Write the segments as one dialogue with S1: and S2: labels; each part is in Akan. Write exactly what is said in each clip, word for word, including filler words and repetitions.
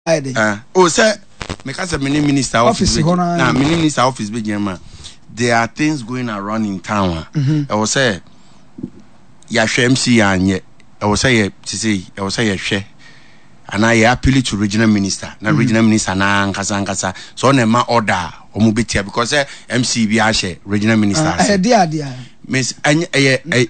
S1: Ah, oh sir, because of many minister office, now many minister office be German. There are things going around in town. I will say, ya M C and I will say, to say, I will say, ya share. And I appeal to regional minister. Now regional minister na nkasa nkasa. So on ma order omubetia because M C bi a share regional minister.
S2: Eh dia dia.
S1: Miss eh eh eh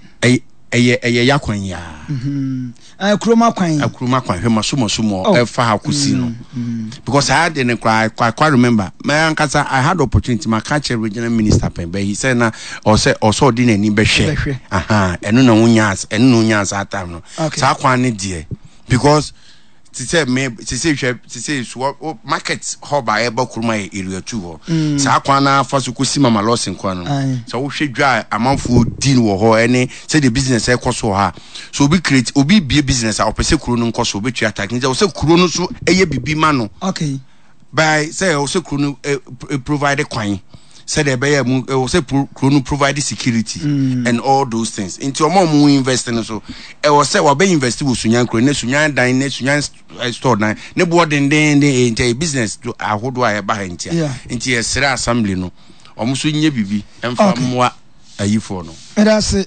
S1: eh eh yakwan ya.
S2: Mhm. Eh kuroma kwan.
S1: Akuroma kwan hwe maso maso mo e fa hakusi no. Because I had in quite quite remember. My nkasa I had opportunity ma catch regional minister pen but he said na or say also di na ni be hwe. Aha, eno na wunya as eno no nya as atam no. Sa kwan ne die because to say me to say to say so market hub by eba kuruma area two ho sa kwana fa so kosi mama loss nkwa no so wo hwedwa amanfo din wo ho ene say the business e koso ha so obi create obi bie business a opese kuro no nkoso obi twa attack nje wo say kuro no so eye bibi ma no
S2: okay
S1: by say wo say kuro no provide kwan said the bear say kuro provide security mm. and all those things into your mom invest in so e was say we be invest wo sunyan kuro ne sunyan dan ne sunyan store dan ne bo den den den business to ahodo a e ba ha ntia ntia esra assembly no omo so nye bibi emfa moa ayifo no
S2: era se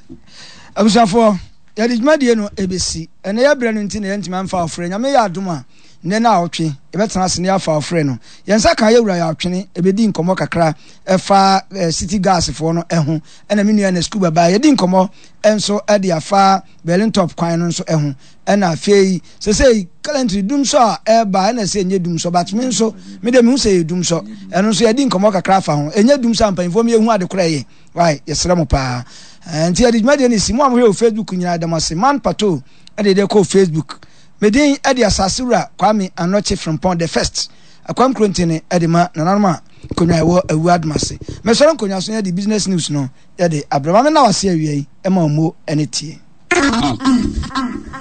S2: abusafo ya di dwumadie no ebesi ene ya bra no nti ne ntima mfa ofre nyame ya adoma ne na awtwe e betena se ne afa ofre no yensa kan yewura ya atwene ebedi nkomo kakra efa city gas fo no eho ena menu na school baba yedi nkomo enso e de afa Berlin top kwan no nso eho ena afei se se currently dum so e ba ena se enye dum so but me nso me de me hu se dum so eno nso yedi nkomo kakra fa ho enye dum so ampan fo me ehu ade kora ye why yesra mo pa nti yedi dwumade ni simu amhwe o Facebook nyina damase man pato e de de ko Facebook Medin Eddie Asasura Kwame Anoche from Pond the first. A Kwam Cruntine Edima Nanama Kunya a word massy. Messon Kunya so the business news no. Eddie Abraham now see ye Emma Mo and it.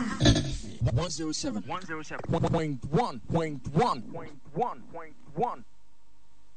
S2: one oh seven point one point one point one point one point one